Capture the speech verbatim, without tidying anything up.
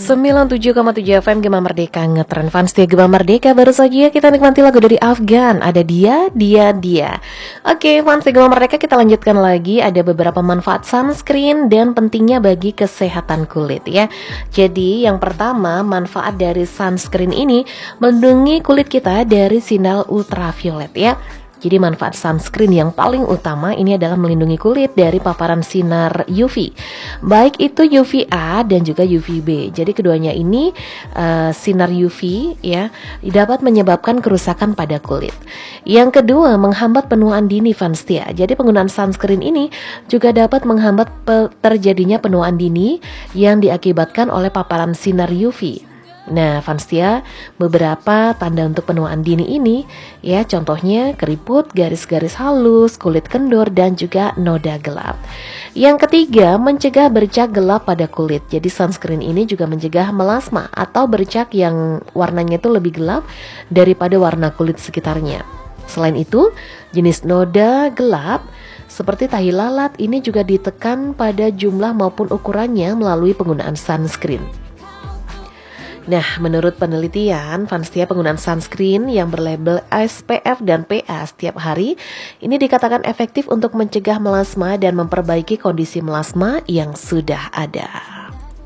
sembilan puluh tujuh koma tujuh F M Gema Merdeka, ngetren fans dia Gema Merdeka. Baru saja kita nikmati lagu dari Afgan, ada dia, dia, dia. Oke, fans Gema Merdeka, kita lanjutkan lagi. Ada beberapa manfaat sunscreen dan pentingnya bagi kesehatan kulit ya. Jadi yang pertama, manfaat dari sunscreen ini melindungi kulit kita dari sinar ultraviolet ya. Jadi manfaat sunscreen yang paling utama ini adalah melindungi kulit dari paparan sinar U V, baik itu U V A dan juga U V B. Jadi keduanya ini uh, sinar U V ya dapat menyebabkan kerusakan pada kulit. Yang kedua, menghambat penuaan dini Fanstia. Jadi penggunaan sunscreen ini juga dapat menghambat terjadinya penuaan dini yang diakibatkan oleh paparan sinar U V. Nah, Fanstia, beberapa tanda untuk penuaan dini ini ya, contohnya keriput, garis-garis halus, kulit kendor, dan juga noda gelap. Yang ketiga, mencegah bercak gelap pada kulit. Jadi sunscreen ini juga mencegah melasma atau bercak yang warnanya itu lebih gelap daripada warna kulit sekitarnya. Selain itu, jenis noda gelap seperti tahi lalat ini juga ditekan pada jumlah maupun ukurannya melalui penggunaan sunscreen. Nah, menurut penelitian, Fanstia, penggunaan sunscreen yang berlabel S P F dan P A setiap hari ini dikatakan efektif untuk mencegah melasma dan memperbaiki kondisi melasma yang sudah ada.